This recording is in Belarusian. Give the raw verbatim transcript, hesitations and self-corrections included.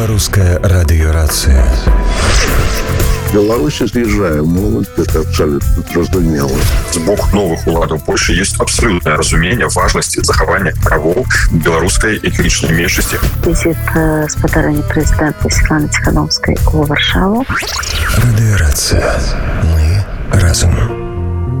Беларуская радыёрацыя. Беларусь з'язджае моладзь, это абсолютно зразумела. З боку новых уладаў Польши есть абсолютное разумение важности захавання правоў беларускай этнічнай меншасці. Визит спадарэння прэзідэнта Светланы Ціхановскай у Варшаву. Радыёрацыя. Мы разом.